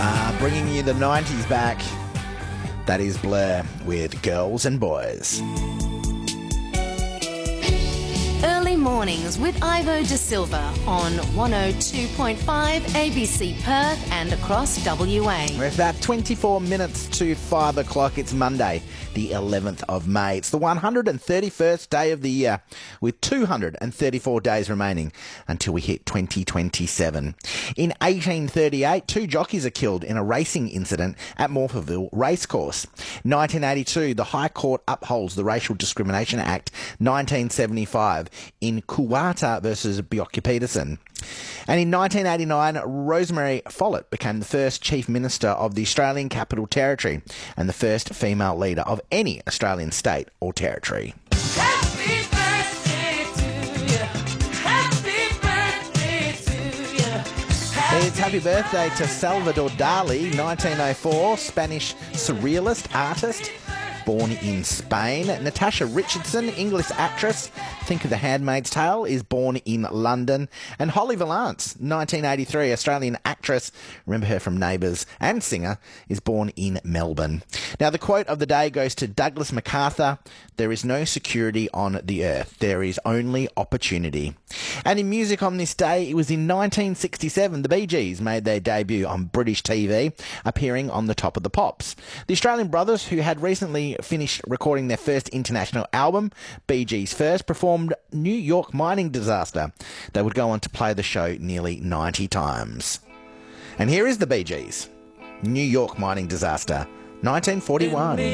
Bringing you the 90s back. That is Blur with Girls and Boys. Early mornings with Ivo De Silva on 102.5 ABC Perth and across WA. We're about 24 minutes to 5 o'clock. It's Monday, the 11th of May. It's the 131st day of the year, with 234 days remaining until we hit 2027. In 1838, two jockeys are killed in a racing incident at Morphettville Racecourse. 1982, the High Court upholds the Racial Discrimination Act 1975 in Kuwata versus Bjelke-Petersen. And in 1989, Rosemary Follett became the first Chief Minister of the Australian Capital Territory and the first female leader of any Australian state or territory. Happy birthday to you. Happy birthday to you. It's happy birthday to Salvador Dali, 1904, Spanish surrealist artist, born in Spain. Natasha Richardson, English actress, think of The Handmaid's Tale, is born in London. And Holly Valance, 1983, Australian actress, remember her from Neighbours, and singer, is born in Melbourne. Now, the quote of the day goes to Douglas MacArthur: "There is no security on the earth. There is only opportunity." And in music on this day, it was in 1967 the Bee Gees made their debut on British TV, appearing on The Top of the Pops. The Australian brothers, who had recently finished recording their first international album, Bee Gees First, performed New York Mining Disaster. They would go on to play the show nearly 90 times. And here is the Bee Gees, New York Mining Disaster, 1941.